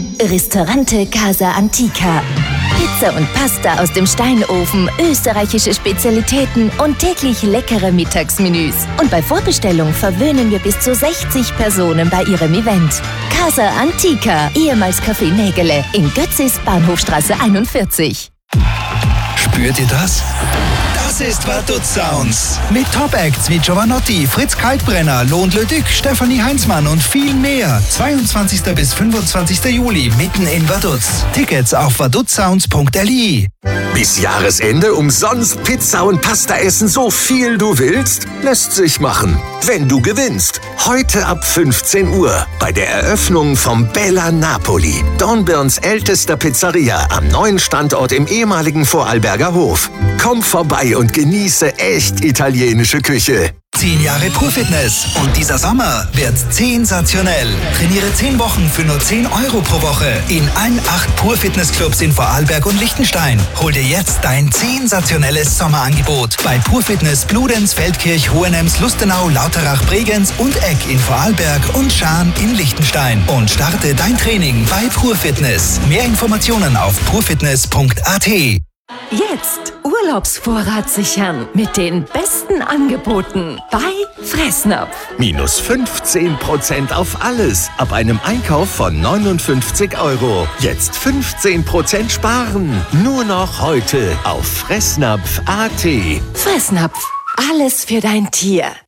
Ristorante Casa Antica. Pizza und Pasta aus dem Steinofen, österreichische Spezialitäten und täglich leckere Mittagsmenüs. Und bei Vorbestellung verwöhnen wir bis zu 60 Personen bei ihrem Event. Casa Antica, ehemals Café Nägele, in Götzis, Bahnhofstraße 41. Spürt ihr das? Das ist Vaduz Sounds. Mit Top-Acts wie Giovanotti, Fritz Kaltbrenner, Lohn Le Duc, Stefanie Heinzmann und viel mehr. 22. bis 25. Juli mitten in Vaduz. Tickets auf vaduzsounds.li. Bis Jahresende umsonst Pizza und Pasta essen, so viel du willst? Lässt sich machen, wenn du gewinnst. Heute ab 15 Uhr bei der Eröffnung vom Bella Napoli, Dornbirns ältester Pizzeria am neuen Standort im ehemaligen Vorarlberger Hof. Komm vorbei und genieße echt italienische Küche. 10 Jahre Pur-Fitness und dieser Sommer wird's sensationell. Trainiere 10 Wochen für nur 10 Euro pro Woche in allen 8 Pur-Fitness-Clubs in Vorarlberg und Liechtenstein. Hol dir jetzt dein sensationelles Sommerangebot bei Pur-Fitness Bludenz, Feldkirch, Hohenems, Lustenau, Lauterach, Bregenz und Egg in Vorarlberg und Schaan in Liechtenstein. Und starte dein Training bei Pur-Fitness. Mehr Informationen auf purfitness.at. Jetzt Urlaubsvorrat sichern mit den besten Angeboten bei Fressnapf. Minus 15% auf alles ab einem Einkauf von 59 Euro. Jetzt 15% sparen. Nur noch heute auf Fressnapf.at. Fressnapf, alles für dein Tier.